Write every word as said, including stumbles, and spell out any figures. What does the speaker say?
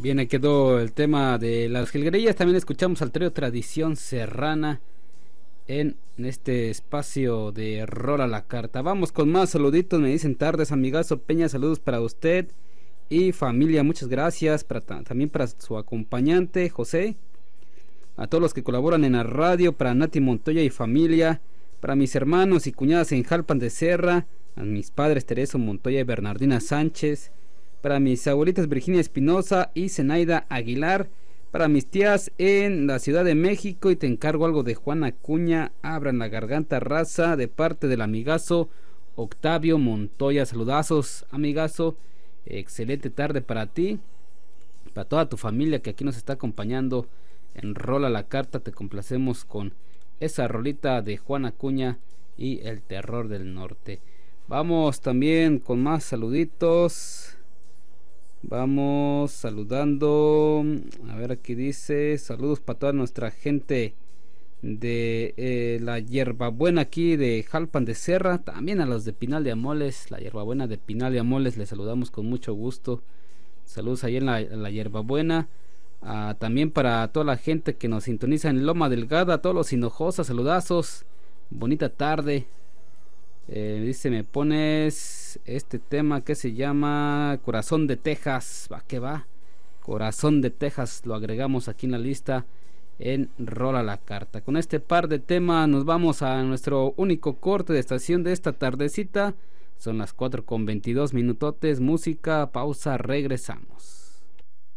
Bien, ahí quedó el tema de las jilguerillas. También escuchamos al trío Tradición Serrana en este espacio de Rola la Carta. Vamos con más saluditos. Me dicen tardes, amigazo Peña, saludos para usted y familia. Muchas gracias. Para, también para su acompañante José, a todos los que colaboran en la radio, para Nati Montoya y familia, para mis hermanos y cuñadas en Jalpan de Serra, a mis padres Teresa Montoya y Bernardina Sánchez, para mis abuelitas Virginia Espinosa y Zenaida Aguilar, para mis tías en la Ciudad de México. Y te encargo algo de Juana Acuña, Abran la Garganta Raza, de parte del amigazo Octavio Montoya. Saludazos, amigazo, excelente tarde para ti, para toda tu familia que aquí nos está acompañando en Rola la Carta. Te complacemos con esa rolita de Juana Acuña y El Terror del Norte. Vamos también con más saluditos. Vamos saludando. A ver, aquí dice: saludos para toda nuestra gente de eh, la Hierbabuena aquí de Jalpan de Serra. También a los de Pinal de Amoles, la Hierbabuena de Pinal de Amoles, les saludamos con mucho gusto. Saludos ahí en la, en la Hierbabuena. Uh, también para toda la gente que nos sintoniza en Loma Delgada, a todos los Hinojosas, saludazos, bonita tarde. Eh, dice, me pones este tema que se llama Corazón de Texas. Va que va, Corazón de Texas, lo agregamos aquí en la lista en Rola la Carta. Con este par de temas nos vamos a nuestro único corte de estación de esta tardecita. Son las cuatro con veintidós minutotes, música, pausa, regresamos.